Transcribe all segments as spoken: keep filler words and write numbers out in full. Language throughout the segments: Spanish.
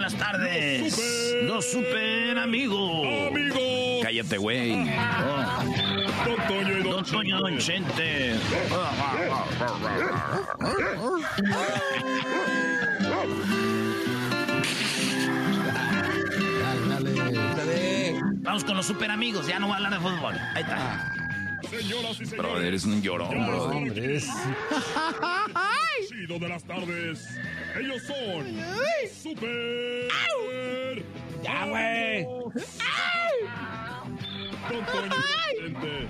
buenas tardes. Los super, super amigos. Amigos. Cállate, güey. Oh. Don Toño y Don, Don Toño y Don Chente. Dale, dale. Vamos con los super amigos. Ya no voy a hablar de fútbol. Ahí está. Señoras y señores. Brother, eres un llorón, bro. Hombres. Chido de las tardes. Ellos son super. Ya, güey. Don Toño y Don Chente.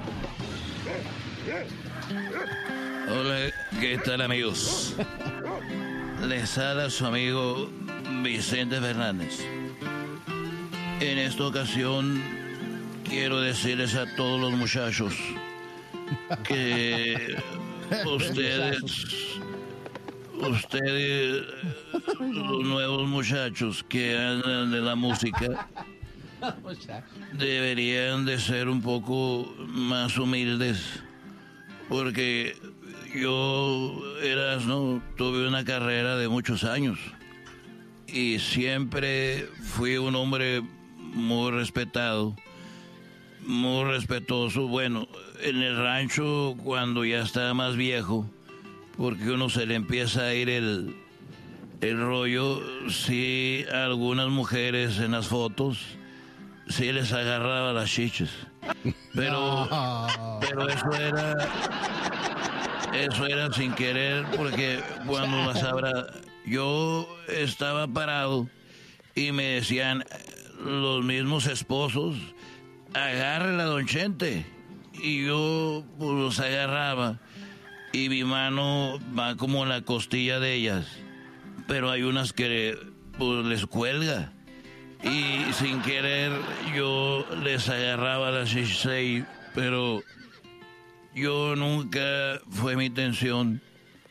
Hola, ¿qué tal, amigos? Les habla su amigo Vicente Fernández. En esta ocasión quiero decirles a todos los muchachos que ustedes, ustedes, los nuevos muchachos que andan de la música, deberían de ser un poco más humildes, porque yo, Erasmo, tuve una carrera de muchos años y siempre fui un hombre muy respetado, muy respetuoso. Bueno, en el rancho, cuando ya estaba más viejo, porque uno se le empieza a ir el, el rollo, sí, a algunas mujeres en las fotos, sí les agarraba las chiches. Pero, no. pero eso era, eso era sin querer, porque cuando las abra, yo estaba parado y me decían los mismos esposos, agárrela, don Chente. Y yo pues, los agarraba y mi mano va como en la costilla de ellas, pero hay unas que pues, les cuelga y sin querer yo les agarraba las seis, pero yo nunca fue mi intención.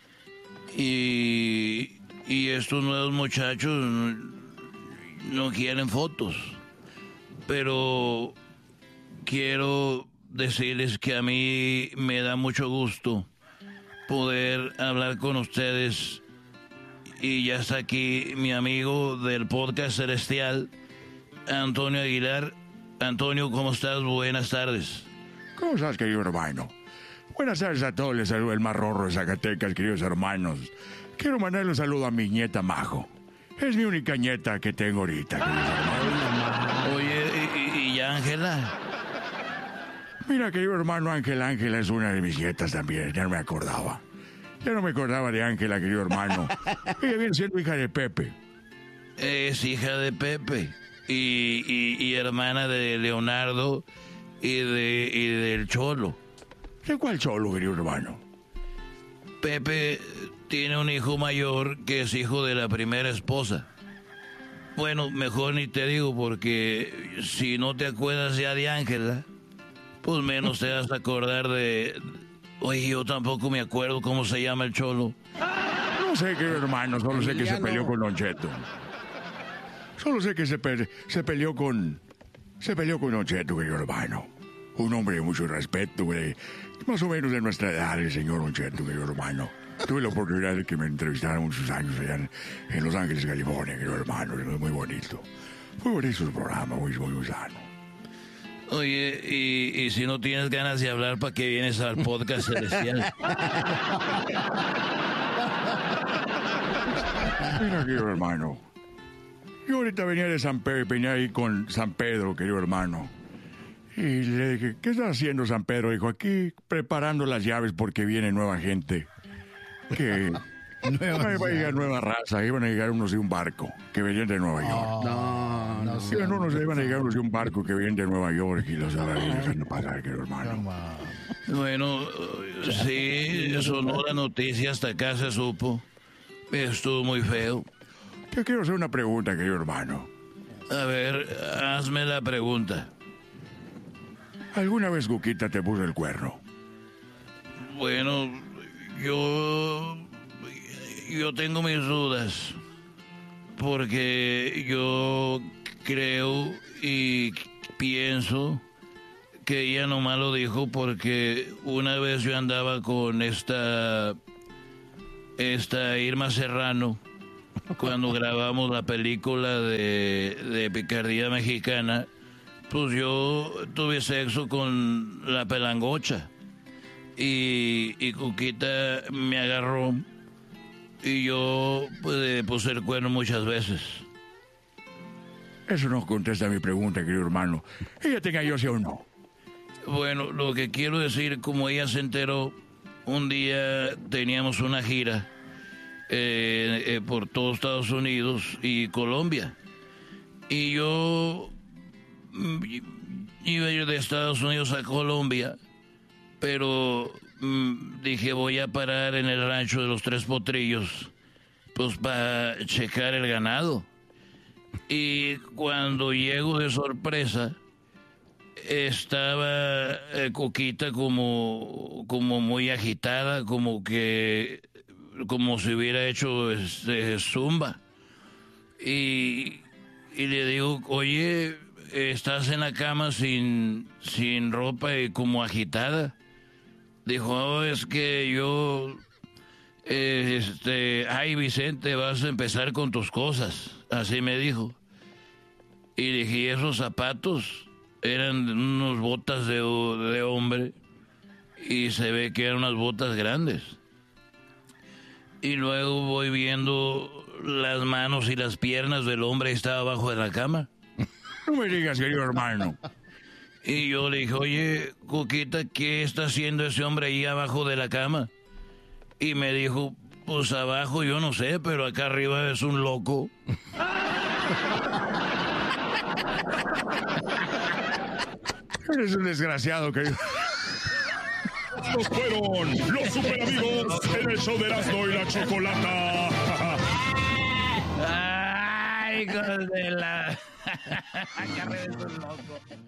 Y, y estos nuevos muchachos no quieren fotos, pero quiero decirles que a mí me da mucho gusto poder hablar con ustedes. Y ya está aquí mi amigo del podcast Celestial, Antonio Aguilar. Antonio, ¿cómo estás? Buenas tardes. ¿Cómo estás, querido hermano? Buenas tardes a todos, les saluda el más rorro de Zacatecas, queridos hermanos. Quiero mandarle un saludo a mi nieta Majo. Es mi única nieta que tengo ahorita, queridos hermanos. Oye, ¿y, y Ángela? Mira, querido hermano, Ángela, Ángela es una de mis nietas también, ya no me acordaba. Ya no me acordaba de Ángela, querido hermano. Ella viene siendo hija de Pepe. Es hija de Pepe y, y, y hermana de Leonardo y, de, y del Cholo. ¿De cuál Cholo, querido hermano? Pepe tiene un hijo mayor que es hijo de la primera esposa. Bueno, mejor ni te digo, porque si no te acuerdas ya de Ángela, pues menos te vas a acordar de... Oye, yo tampoco me acuerdo cómo se llama el Cholo. No sé, querido hermano, solo sé que se peleó con Don Cheto. Solo sé que se, pe- se peleó con... Se peleó con Don Cheto, querido hermano. Un hombre de mucho respeto, güey. Más o menos de nuestra edad, el señor Don Cheto, querido hermano. Tuve la oportunidad de que me entrevistaran muchos años allá en, en Los Ángeles, California, querido hermano. Muy bonito. Muy bonito su programa, muy, muy, muy sano. Oye, y, y si no tienes ganas de hablar, ¿para qué vienes al podcast Celestial? Mira, querido hermano. Yo ahorita venía de San Pedro, venía ahí con San Pedro, querido hermano. Y le dije, ¿qué está haciendo San Pedro? Dijo, aquí preparando las llaves porque viene nueva gente. Que nueva va a llegar nueva raza. Iban a llegar unos de un barco que venían de Nueva York. No, no, no. Iban unos, iban a llegar unos de un barco que vienen de Nueva York y los van a ir dejando pasar, querido hermano. Bueno, sí, sonó la noticia, hasta acá se supo. Estuvo muy feo. Yo quiero hacer una pregunta, querido hermano. A ver, hazme la pregunta. ¿Alguna vez Cuquita te puso el cuerno? Bueno, yo... Yo tengo mis dudas. Porque yo creo y pienso que ella nomás lo dijo porque una vez yo andaba con esta... Esta Irma Serrano. cuando grabamos la película de, de Picardía Mexicana, pues yo tuve sexo con la pelangocha. Y, y Cuquita me agarró y yo pues, le puse el cuerno muchas veces. Eso no contesta mi pregunta, querido hermano. ¿Ella tenga yo sí o no? Bueno, lo que quiero decir, como ella se enteró, un día teníamos una gira eh, eh, por todo Estados Unidos y Colombia. Y yo mm, iba a ir de Estados Unidos a Colombia, pero mmm, dije voy a parar en el rancho de los Tres Potrillos, pues para checar el ganado. Y cuando llego de sorpresa, estaba eh, Coquita como, como muy agitada, como que, como si hubiera hecho este, zumba. Y, y le digo, oye, estás en la cama sin, sin ropa y como agitada. Dijo, oh, es que yo, eh, este, ay Vicente, vas a empezar con tus cosas. Así me dijo. Y dije, ¿y esos zapatos? Eran unas botas de, de hombre y se ve que eran unas botas grandes. Y luego voy viendo las manos y las piernas del hombre que estaba abajo de la cama. No me digas, querido hermano. Y yo le dije, oye, Coquita, ¿qué está haciendo ese hombre ahí abajo de la cama? Y me dijo, pues abajo yo no sé, pero acá arriba es un loco. Eres un desgraciado, querido. Estos fueron los super amigos en el show de Erasmo y la Chocolata. Ay, hijos de la... Carrera es un loco.